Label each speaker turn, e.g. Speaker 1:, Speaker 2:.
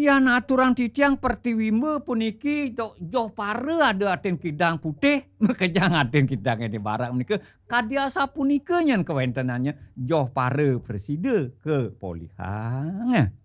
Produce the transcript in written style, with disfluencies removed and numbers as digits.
Speaker 1: Ya aturan titiang pertiwimbe puniki joh pare ada aten kidang putih, makejang aten kidang ini barak menika kadiasa punika nyen kawentenannya joh pare preside ke polihang.